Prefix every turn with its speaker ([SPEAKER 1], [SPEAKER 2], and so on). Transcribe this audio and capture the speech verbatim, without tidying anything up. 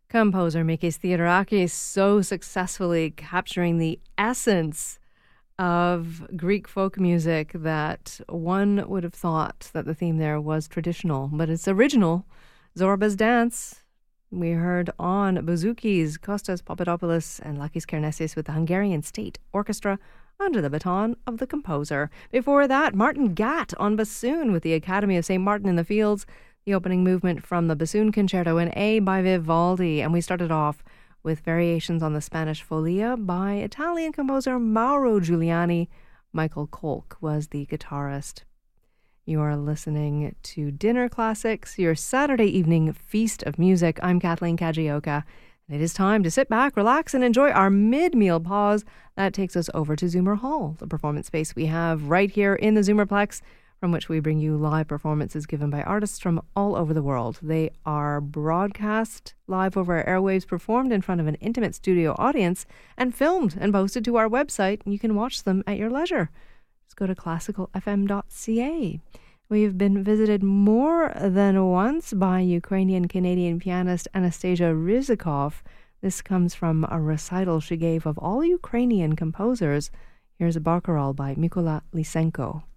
[SPEAKER 1] Composer Mikis Theodorakis so successfully capturing the essence of Greek folk music that one would have thought that the theme there was traditional, but it's original. Zorba's Dance. We heard on Bouzouki's Kostas Papadopoulos and Lakis Kernesis with the Hungarian State Orchestra under the baton of the composer. Before that, Martin Gatt on bassoon with the Academy of Saint Martin in the Fields, the opening movement from the Bassoon Concerto in A by Vivaldi. And we started off with variations on the Spanish Folia by Italian composer Mauro Giuliani. Michael Kolk was the guitarist. You are listening to Dinner Classics, your Saturday evening feast of music. I'm Kathleen Kajioka, and it is time to sit back, relax, and enjoy our mid-meal pause. That takes us over to Zoomer Hall, the performance space we have right here in the Zoomerplex, from which we bring you live performances given by artists from all over the world. They are broadcast live over our airwaves, performed in front of an intimate studio audience, and filmed and posted to our website. You can watch them at your leisure. Just go to classical f m dot c a. We've been visited more than once by Ukrainian-Canadian pianist Anastasia Rizikov. This comes from a recital she gave of all Ukrainian composers. Here's a barcarolle by Mykola Lysenko.